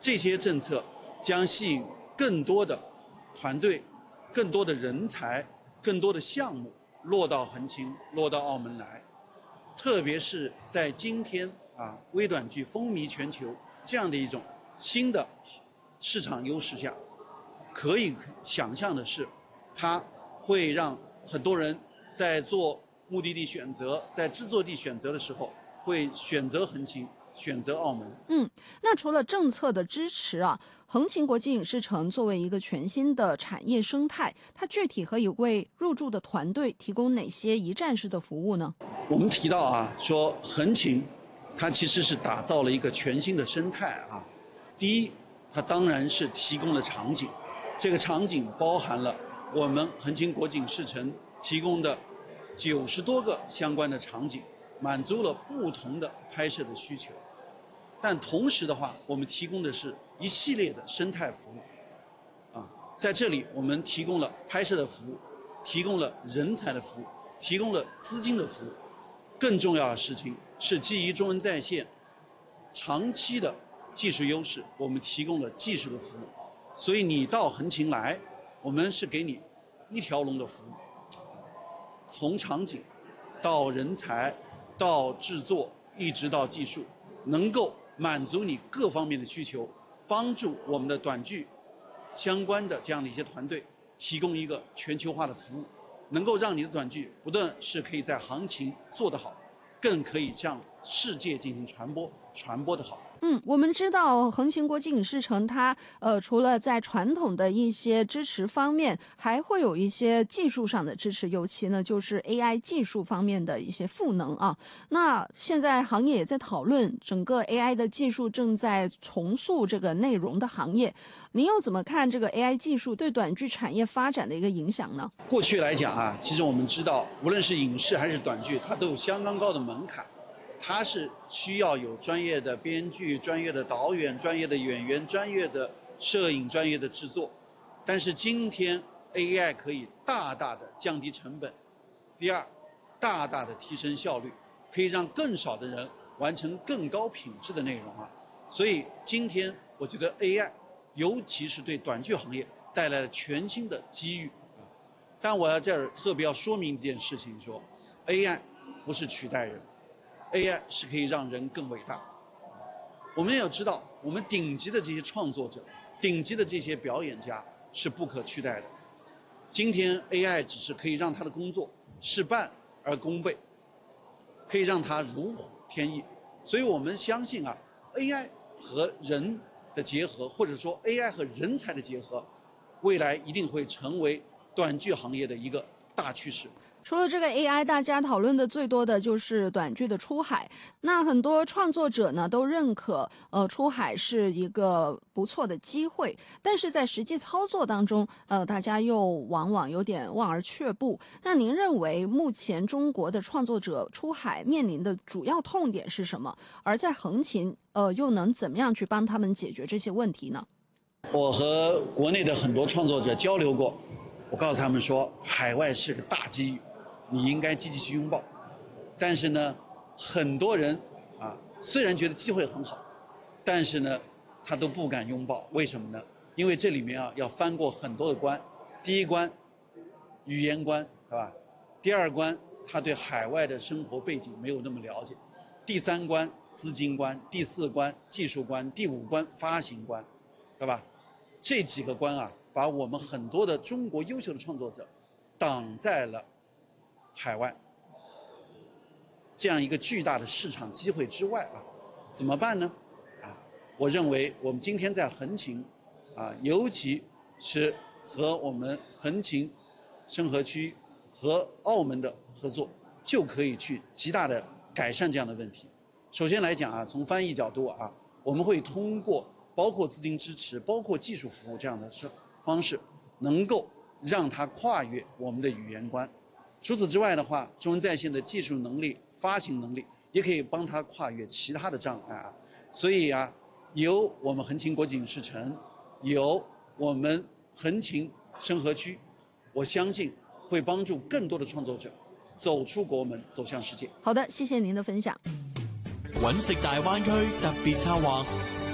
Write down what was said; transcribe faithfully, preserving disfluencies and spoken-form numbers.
这些政策将吸引更多的团队、更多的人才、更多的项目落到横琴、落到澳门来。特别是在今天啊，微短剧风靡全球这样的一种新的市场优势下，可以想象的是，它会让很多人在做目的地选择、在制作地选择的时候，会选择横琴、选择澳门。 嗯，那除了政策的支持啊，横琴国际影视城作为一个全新的产业生态，它具体可以为入驻的团队提供哪些一站式的服务呢？ 我们提到啊，说横琴，它其实是打造了一个全新的生态啊。第一，它当然是提供了场景，这个场景包含了我们横琴国际影视城提供的九十多个相关的场景，满足了不同的拍摄的需求。但同时的话，我们提供的是一系列的生态服务，啊，在这里我们提供了拍摄的服务，提供了人才的服务，提供了资金的服务。更重要的事情是基于中文在线长期的技术优势，我们提供了技术的服务。所以你到横琴来，我们是给你一条龙的服务，从场景到人才到制作一直到技术，能够满足你各方面的需求，帮助我们的短剧相关的这样的一些团队提供一个全球化的服务，能够让你的短剧不但是可以在行情做得好，更可以向世界进行传播，传播得好。 嗯，我们知道横琴国际影视城它呃除了在传统的一些支持方面，还会有一些技术上的支持，尤其呢就是 A I 技术方面的一些赋能啊。那现在行业也在讨论，整个 A I 的技术正在重塑这个内容的行业。您又怎么看这个 A I 技术对短剧产业发展的一个影响呢？ 过去来讲啊，其实我们知道，无论是影视还是短剧，它都有相当高的门槛。它是需要有专业的编剧、专业的导演、专业的演员、专业的摄影、专业的制作。但是今天 A I 可以大大的降低成本，第二，大大的提升效率，可以让更少的人完成更高品质的内容啊。所以今天我觉得 A I 尤其是对短剧行业带来了全新的机遇。但我要这儿特别要说明一件事情，说 A I 不是取代人。A I 是可以让人更伟大。我们也要知道，我们顶级的这些创作者、顶级的这些表演家是不可取代的。今天 A I 只是可以让他的工作事半而功倍，可以让他如虎添翼。所以我们相信啊 ，A I 和人的结合，或者说 A I 和人才的结合，未来一定会成为短剧行业的一个大趋势。 除了这个 A I， 大家讨论的最多的就是短剧的出海。那很多创作者呢都认可，呃，出海是一个不错的机会，但是在实际操作当中，呃，大家又往往有点望而却步。那您认为目前中国的创作者出海面临的主要痛点是什么？而在横琴，呃，又能怎么样去帮他们解决这些问题呢？ 我和国内的很多创作者交流过，我告诉他们说，海外是个大机遇。你应该积极去拥抱，但是呢，很多人啊，虽然觉得机会很好，但是呢，他都不敢拥抱。为什么呢？因为这里面啊要翻过很多的关。第一关，语言关，对吧？第二关，他对海外的生活背景没有那么了解。第三关，资金关；第四关，技术关；第五关，发行关，对吧？这几个关啊，把我们很多的中国优秀的创作者挡在了海外这样一个巨大的市场机会之外啊，怎么办呢？啊，我认为我们今天在横琴，啊，尤其是和我们横琴深合区和澳门的合作，就可以去极大的改善这样的问题。首先来讲啊，从翻译角度啊，我们会通过包括资金支持、包括技术服务这样的方式，能够让它跨越我们的语言关。除此之外的话，中文在线的技术能力、发行能力也可以帮他跨越其他的障碍啊。所以啊，有我们横琴国际影视城，有我们横琴深合区，我相信会帮助更多的创作者走出國門，走向世界。 好的，謝謝您的分享。 揾食大灣區特別策劃。